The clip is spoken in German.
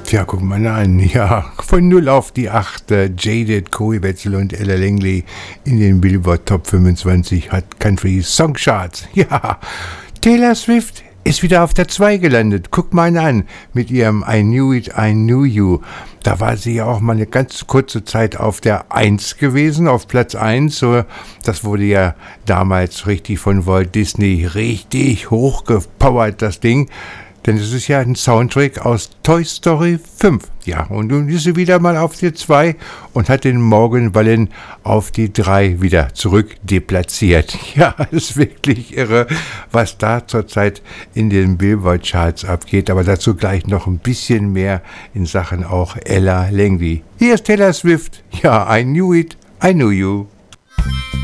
Tja, guck mal an. Ja, von 0 auf die 8. Jaded, Corey Wetzel und Ella Langley in den Billboard Top 25 Hot Country Song Charts. Ja, Taylor Swift ist wieder auf der 2 gelandet. Guck mal an, mit ihrem I Knew It, I Knew You. Da war sie ja auch mal eine ganz kurze Zeit auf der 1 gewesen, auf Platz 1. So, das wurde ja damals richtig von Walt Disney richtig hochgepowert, das Ding. Denn es ist ja ein Soundtrack aus Toy Story 5. Ja, und nun ist sie wieder mal auf die 2 und hat den Morgan Wallen auf die 3 wieder zurück deplatziert. Ja, ist wirklich irre, was da zurzeit in den Billboard-Charts abgeht. Aber dazu gleich noch ein bisschen mehr in Sachen auch Ella Langley. Hier ist Taylor Swift. Ja, I Knew It, I Knew You.